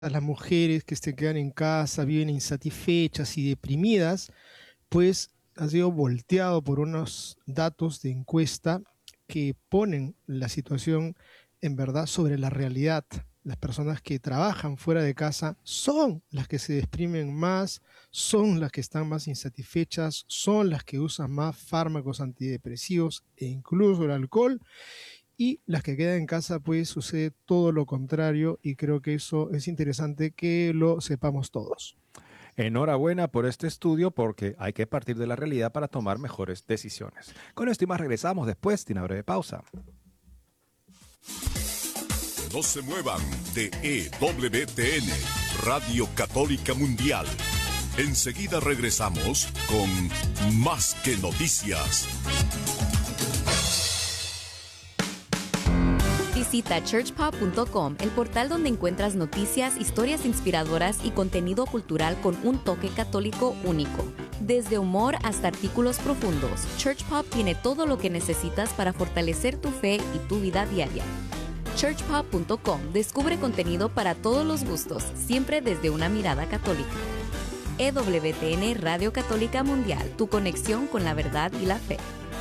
las mujeres que se quedan en casa, viven insatisfechas y deprimidas, pues ha sido volteado por unos datos de encuesta que ponen la situación en verdad sobre la realidad. Las personas que trabajan fuera de casa son las que se deprimen más, son las que están más insatisfechas, son las que usan más fármacos antidepresivos e incluso el alcohol, y las que quedan en casa pues sucede todo lo contrario, y creo que eso es interesante que lo sepamos todos. Enhorabuena por este estudio, porque hay que partir de la realidad para tomar mejores decisiones. Con esto y más regresamos después de una breve pausa. No se muevan de EWTN, Radio Católica Mundial. Enseguida regresamos con Más que Noticias. Visita churchpop.com, el portal donde encuentras noticias, historias inspiradoras y contenido cultural con un toque católico único. Desde humor hasta artículos profundos, Churchpop tiene todo lo que necesitas para fortalecer tu fe y tu vida diaria. churchpop.com descubre contenido para todos los gustos, siempre desde una mirada católica. EWTN Radio Católica Mundial, tu conexión con la verdad y la fe.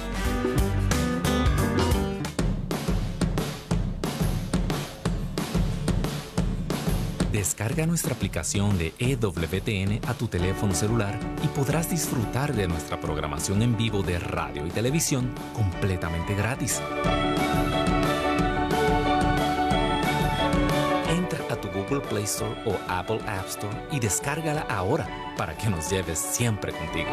Descarga nuestra aplicación de EWTN a tu teléfono celular y podrás disfrutar de nuestra programación en vivo de radio y televisión completamente gratis. Entra a tu Google Play Store o Apple App Store y descárgala ahora para que nos lleves siempre contigo.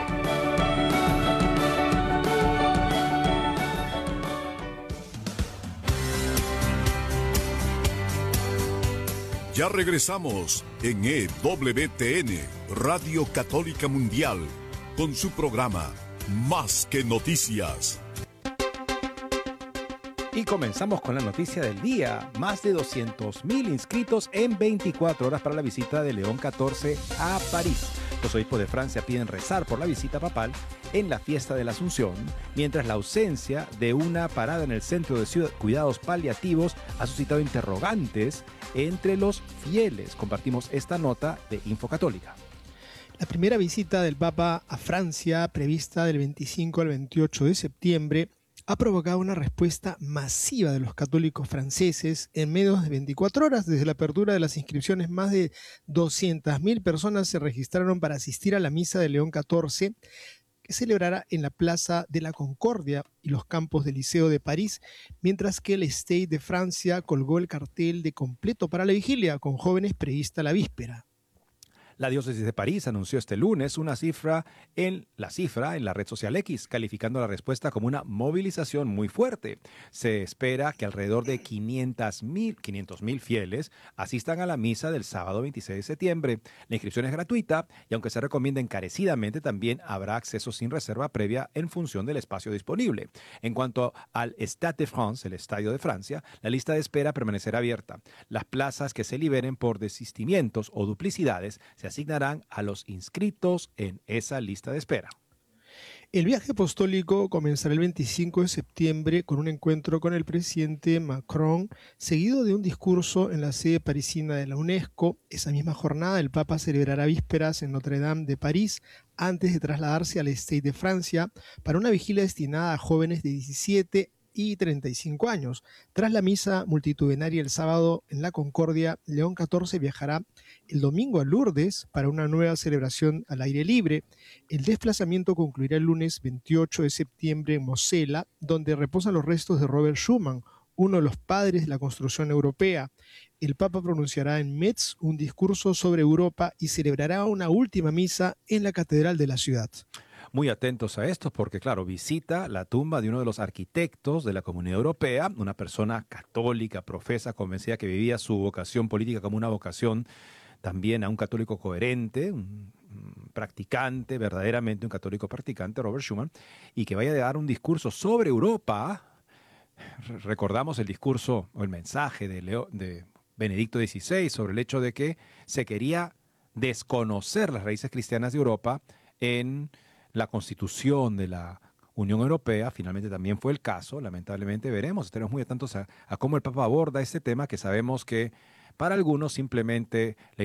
Ya regresamos en EWTN, Radio Católica Mundial, con su programa Más que Noticias. Y comenzamos con la noticia del día. Más de 200,000 inscritos en 24 horas para la visita de León XIV a París. Los obispos de Francia piden rezar por la visita papal en la fiesta de la Asunción, mientras la ausencia de una parada en el Centro de Cuidados Paliativos ha suscitado interrogantes entre los fieles. Compartimos esta nota de Infocatólica. La primera visita del Papa a Francia, prevista del 25 al 28 de septiembre, ha provocado una respuesta masiva de los católicos franceses. En menos de 24 horas desde la apertura de las inscripciones, más de 200,000 personas se registraron para asistir a la misa de León XIV, que celebrará en la Plaza de la Concordia y los campos del Liceo de París, mientras que el Stade de Francia colgó el cartel de completo para la vigilia, con jóvenes prevista la víspera. La diócesis de París anunció este lunes una cifra en la red social X, calificando la respuesta como una movilización muy fuerte. Se espera que alrededor de 500,000 fieles asistan a la misa del sábado 26 de septiembre. La inscripción es gratuita y, aunque se recomienda encarecidamente, también habrá acceso sin reserva previa en función del espacio disponible. En cuanto al Stade de France, el Estadio de Francia, la lista de espera permanecerá abierta. Las plazas que se liberen por desistimientos o duplicidades se asignarán a los inscritos en esa lista de espera. El viaje apostólico comenzará el 25 de septiembre con un encuentro con el presidente Macron, seguido de un discurso en la sede parisina de la UNESCO. Esa misma jornada el Papa celebrará vísperas en Notre Dame de París, antes de trasladarse al Stade de Francia para una vigilia destinada a jóvenes de 17 y 35 años. Tras la misa multitudinaria el sábado en la Concordia, León XIV viajará el domingo a Lourdes para una nueva celebración al aire libre. El desplazamiento concluirá el lunes 28 de septiembre en Mosela, donde reposan los restos de Robert Schuman, uno de los padres de la construcción europea. El Papa pronunciará en Metz un discurso sobre Europa y celebrará una última misa en la catedral de la ciudad. Muy atentos a esto porque, claro, visita la tumba de uno de los arquitectos de la Comunidad Europea, una persona católica, profesa, convencida que vivía su vocación política como una vocación también a un católico coherente, un practicante, verdaderamente un católico practicante, Robert Schuman, y que vaya a dar un discurso sobre Europa. Recordamos el discurso o el mensaje de Benedicto XVI sobre el hecho de que se quería desconocer las raíces cristianas de Europa en la Constitución de la Unión Europea. Finalmente también fue el caso, lamentablemente veremos, estaremos muy atentos a cómo el Papa aborda este tema, que sabemos que Para algunos simplemente la